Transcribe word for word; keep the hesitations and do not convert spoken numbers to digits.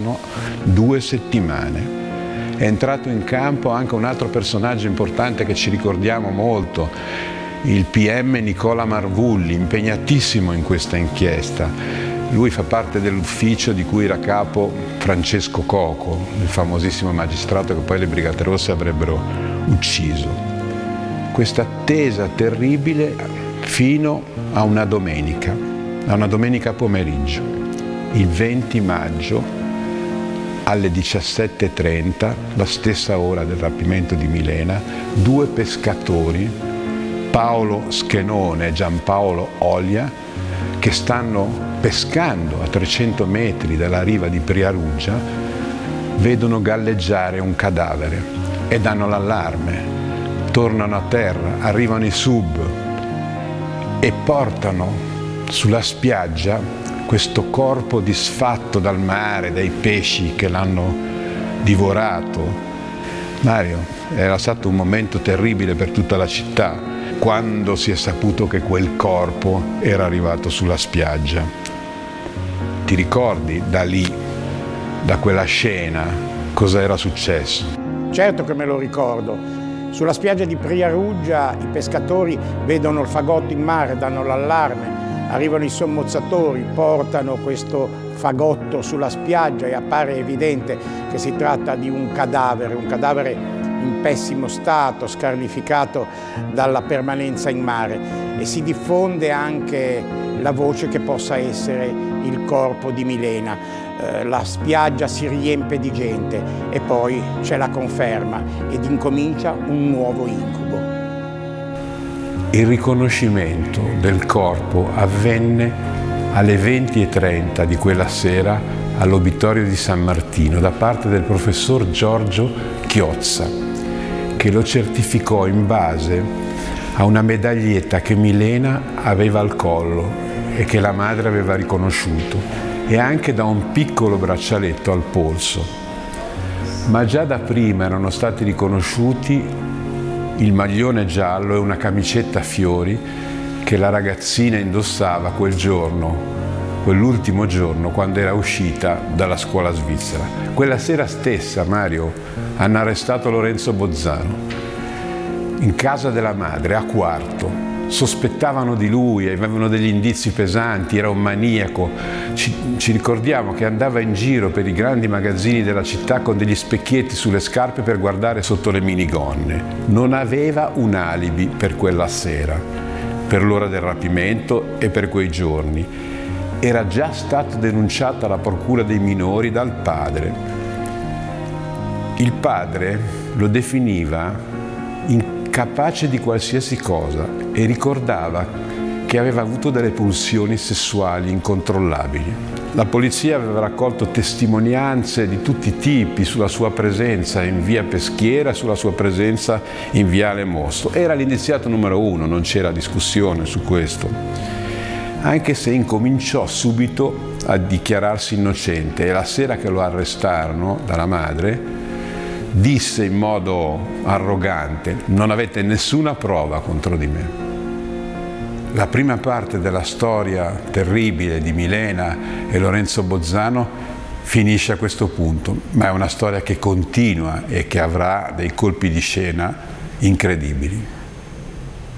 sono due settimane. È entrato in campo anche un altro personaggio importante che ci ricordiamo molto, il P M Nicola Marvulli, impegnatissimo in questa inchiesta. Lui fa parte dell'ufficio di cui era capo Francesco Coco, il famosissimo magistrato che poi le Brigate Rosse avrebbero ucciso. Questa attesa terribile fino a una domenica, a una domenica pomeriggio, il venti maggio, alle diciassette e trenta, la stessa ora del rapimento di Milena, due pescatori, Paolo Schenone e Giampaolo Olia, che stanno pescando a trecento metri dalla riva di Priaruggia, vedono galleggiare un cadavere e danno l'allarme. Tornano a terra, arrivano i sub e portano sulla spiaggia questo corpo disfatto dal mare, dai pesci che l'hanno divorato. Mario, era stato un momento terribile per tutta la città quando si è saputo che quel corpo era arrivato sulla spiaggia. Ti ricordi da lì, da quella scena, cosa era successo? Certo che me lo ricordo. Sulla spiaggia di Priaruggia i pescatori vedono il fagotto in mare, danno l'allarme. Arrivano i sommozzatori, portano questo fagotto sulla spiaggia e appare evidente che si tratta di un cadavere, un cadavere in pessimo stato, scarnificato dalla permanenza in mare, e si diffonde anche la voce che possa essere il corpo di Milena. Eh, la spiaggia si riempie di gente e poi c'è la conferma ed incomincia un nuovo incubo. Il riconoscimento del corpo avvenne alle venti e trenta di quella sera all'Obitorio di San Martino da parte del professor Giorgio Chiozza, che lo certificò in base a una medaglietta che Milena aveva al collo e che la madre aveva riconosciuto, e anche da un piccolo braccialetto al polso. Ma già da prima erano stati riconosciuti il maglione giallo e una camicetta a fiori che la ragazzina indossava quel giorno, quell'ultimo giorno quando era uscita dalla scuola svizzera. Quella sera stessa, Mario, hanno arrestato Lorenzo Bozzano in casa della madre a Quarto. Sospettavano di lui, avevano degli indizi pesanti, era un maniaco. Ci, ci ricordiamo che andava in giro per i grandi magazzini della città con degli specchietti sulle scarpe per guardare sotto le minigonne. Non aveva un alibi per quella sera, per l'ora del rapimento e per quei giorni. Era già stato denunciato alla procura dei minori dal padre. Il padre lo definiva incapace di qualsiasi cosa e ricordava che aveva avuto delle pulsioni sessuali incontrollabili. La polizia aveva raccolto testimonianze di tutti i tipi sulla sua presenza in via Peschiera e sulla sua presenza in viale Mosto. Era l'indiziato numero uno, non c'era discussione su questo, anche se incominciò subito a dichiararsi innocente, e la sera che lo arrestarono dalla madre disse in modo arrogante: non avete nessuna prova contro di me. La prima parte della storia terribile di Milena e Lorenzo Bozzano finisce a questo punto, ma è una storia che continua e che avrà dei colpi di scena incredibili.